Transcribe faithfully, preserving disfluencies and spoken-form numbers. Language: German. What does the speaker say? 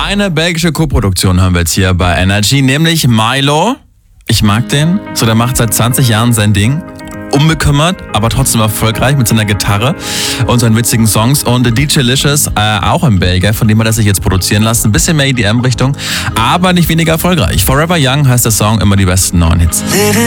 Eine belgische Koproduktion haben wir jetzt hier bei Energy, nämlich Milo. Ich mag den. So, der macht seit zwanzig Jahren sein Ding. Unbekümmert, aber trotzdem erfolgreich mit seiner Gitarre und seinen witzigen Songs. Und D J Licious, äh, auch ein Belgier, von dem hat er sich jetzt produzieren lassen. Ein bisschen mehr E D M-Richtung, aber nicht weniger erfolgreich. Forever Young heißt der Song, immer die besten neuen Hits.